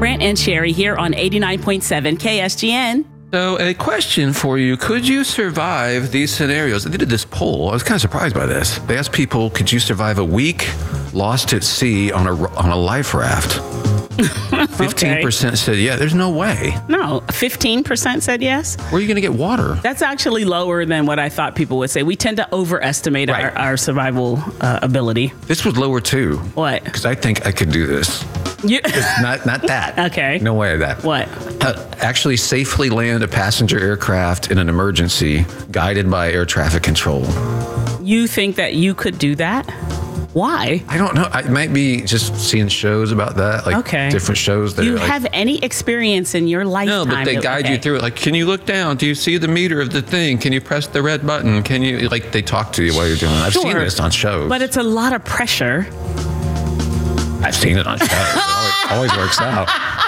Brent and Sherry here on 89.7 KSGN. So a question for you. Could you survive these scenarios? They did this poll. I was kind of surprised by this. They asked people, could you survive a week lost at sea on a life raft? 15% said, yeah, there's no way. No, 15% said yes. Where are you going to get water? That's actually lower than what I thought people would say. We tend to overestimate our survival ability. This was lower too. What? Because I think I could do this. Not that. Okay. No way of that. What? Actually safely land a passenger aircraft in an emergency guided by air traffic control. You think that you could do that? Why? I don't know. It might be just seeing shows about that, like different shows. That Do you like, have any experience in your lifetime? No, but they guide you through it. Like, can you look down? Do you see the meter of the thing? Can you press the red button? Can you, like, they talk to you while you're doing it. I've seen this on shows. But it's a lot of pressure. I've seen it on shows. It always works out.